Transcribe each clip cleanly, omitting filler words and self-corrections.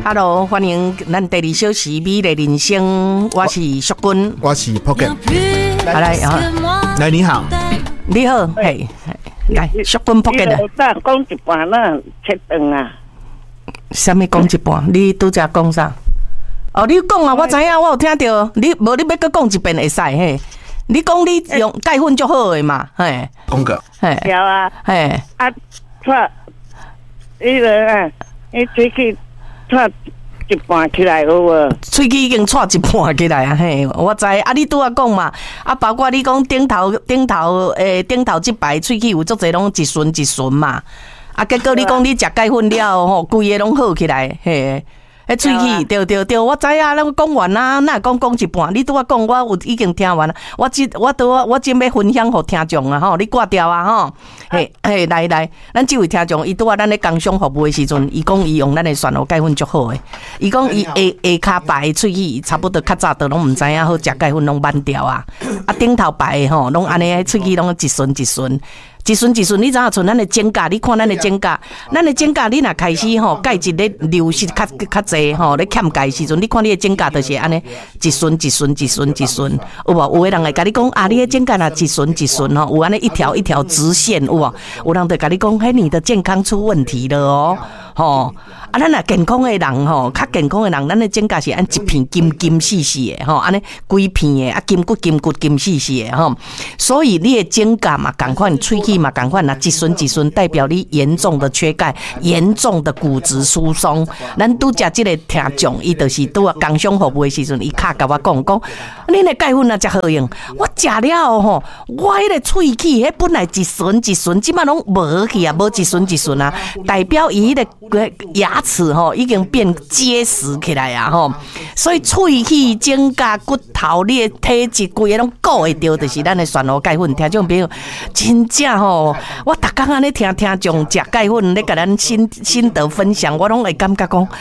Hello， 欢迎咱第二小时美丽人生，我是淑君， 我是 Pocket。来，你好， 你好，嘿，来，淑君 Pocket 啊。 我讲一半啦，切断啊。 什么讲一半？你拄则讲啥？哦，你讲啊，我知影，我有听到。你无你要搁讲一遍会使嘿？你讲你用钙粉就好诶嘛，嘿。 讲个。 嘿。 有啊。 嘿。 啊，错，迄个啊，你喙齿错一半起来有无？ 喙齿已经错一半起来啊，嘿，我知。啊，你拄仔讲嘛，啊，包括你讲顶头即排喙齿有足侪拢一顺一顺嘛，啊，结果你讲你食钙粉了吼，规个拢好起来，嘿。喙齿对，我知啊，咱讲完啊，那讲一半，你拄仔讲，我有已经听完了。我真要分享给听众啊，吼，你挂掉啊，吼，嘿，来，咱这位听众，伊拄仔咱咧工商服务的时阵，伊讲伊用咱的选欧钙粉足好诶，伊讲伊下骹排喙齿差不多较早都拢毋知影好食钙粉拢慢掉啊，啊顶头排吼，拢安尼喙齿拢一顺一顺。一顺，你知影像咱的指甲，你看咱的指甲，你若开始吼钙质咧流失较济吼，咧欠钙时阵，你看你的指甲就是安尼一顺，有无？有的人会甲你讲啊，你的指甲若一顺吼，有安尼一条一条直线，有无？有人就甲你讲，嘿，你的健康出问题了哦，吼。啊，咱若健康的人吼，较健康的人，咱的指甲是按一片金细细的吼，安尼规片的啊，筋骨金细细的吼。所以你的指甲嘛，共款喙齿嘛，共款那一顺，代表你严重的缺钙，严重的骨质疏松。咱拄食这个听众，伊就是拄啊工商服务的时阵，伊卡甲我讲，恁的钙粉啊，真好用。我食了吼，我迄个喙齿迄本来一顺，即摆拢无去啊，无一顺啊，代表伊迄个牙齿吼已经变结实起来啊吼，所以喙齿、指甲、骨头，你的体质规个拢顾会着，就是咱的选欧钙粉。听众朋友，真正吼，我逐工安尼听众食钙粉咧，甲咱心得分享，我拢会感觉讲，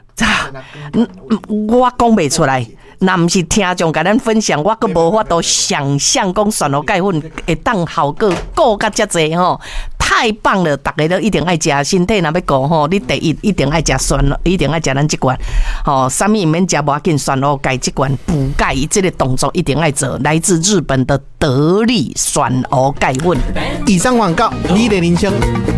我讲袂出来。若毋是听众甲咱分享，我阁无法度想象讲选欧钙粉会当效果顾甲遮济吼。太棒了！大家都一定爱食，身体若要顾吼，你第一定爱食选，一定爱食咱这罐吼，啥物毋免食，无要紧，选欧钙这罐补钙，这个动作一定爱做。来自日本的得力选欧钙粉。 以上广告，你的人生。